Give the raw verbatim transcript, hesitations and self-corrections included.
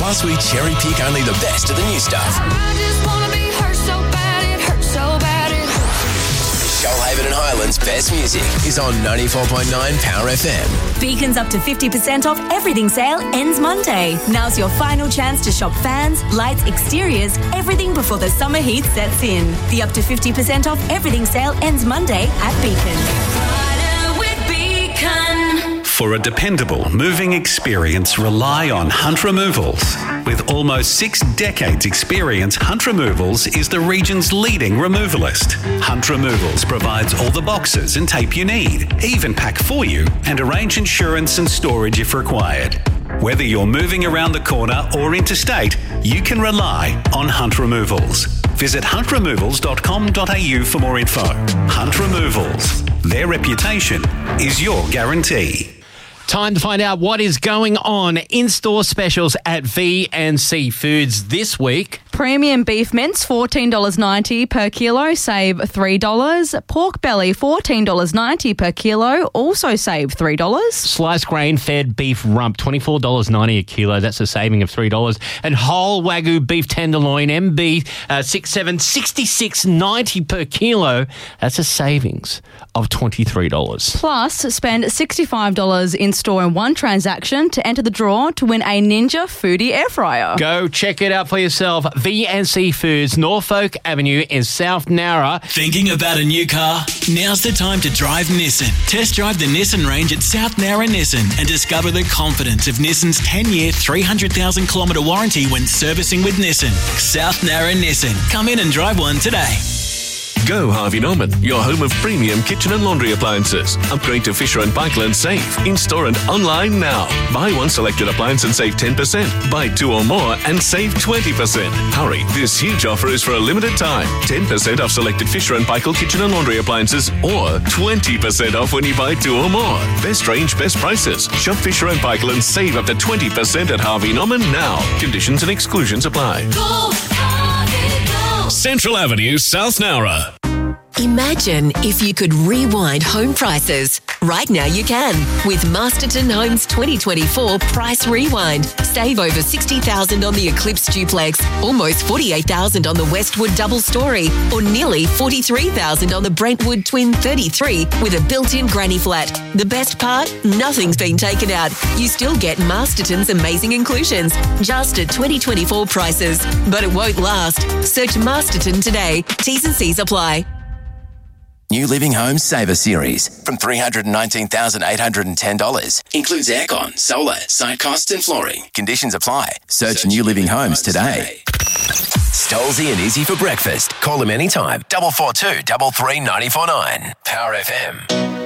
Plus, we cherry pick only the best of the new stuff. I just wanna be hurt so bad, it hurts so bad, it hurts. Shoalhaven and Highlands' best music is on ninety-four point nine Power F M. Beacon's up to fifty percent off everything sale ends Monday. Now's your final chance to shop fans, lights, exteriors, everything before the summer heat sets in. The up to fifty percent off everything sale ends Monday at Beacon. For a dependable moving experience, rely on Hunt Removals. With almost six decades experience, Hunt Removals is the region's leading removalist. Hunt Removals provides all the boxes and tape you need, even pack for you and arrange insurance and storage if required. Whether you're moving around the corner or interstate, you can rely on Hunt Removals. Visit hunt removals dot com dot a u for more info. Hunt Removals. Their reputation is your guarantee. Time to find out what is going on in-store specials at V and C Foods this week. Premium beef mince, fourteen dollars ninety per kilo, save three dollars. Pork belly, fourteen dollars ninety per kilo, also save three dollars. Sliced grain-fed beef rump, twenty-four dollars ninety a kilo, that's a saving of three dollars. And whole Wagyu beef tenderloin, M B uh, six seven, sixty-six ninety per kilo, that's a savings of twenty-three dollars. Plus, spend sixty-five dollars in-store in one transaction to enter the draw to win a Ninja Foodie air fryer. Go check it out for yourself. V and C Foods, Norfolk Avenue in South Nowra. Thinking about a new car? Now's the time to drive Nissan. Test drive the Nissan range at South Nowra Nissan and discover the confidence of Nissan's ten-year, three hundred thousand kilometre warranty when servicing with Nissan. South Nowra Nissan. Come in and drive one today. Go Harvey Norman, your home of premium kitchen and laundry appliances. Upgrade to Fisher and Paykel and save. In-store and online now. Buy one selected appliance and save ten percent. Buy two or more and save twenty percent. Hurry, this huge offer is for a limited time. ten percent off selected Fisher and Paykel kitchen and laundry appliances or twenty percent off when you buy two or more. Best range, best prices. Shop Fisher and Paykel and save up to twenty percent at Harvey Norman now. Conditions and exclusions apply. Go, Harvey, go. Central Avenue, South Nowra. Imagine if you could rewind home prices. Right now you can with Masterton Homes twenty twenty-four Price Rewind. Save over sixty thousand dollars on the Eclipse Duplex, almost forty-eight thousand dollars on the Westwood Double Story, or nearly forty-three thousand dollars on the Brentwood Twin thirty-three with a built-in granny flat. The best part? Nothing's been taken out. You still get Masterton's amazing inclusions, just at twenty twenty-four prices. But it won't last. Search Masterton today. T's and C's apply. New Living Homes Saver Series from three hundred nineteen thousand eight hundred ten dollars. Includes aircon, solar, site costs and flooring. Conditions apply. Search, Search New Living Homes today. Stolzy and Izzy for breakfast. Call them anytime. double four two, double three, nine four nine. Power F M.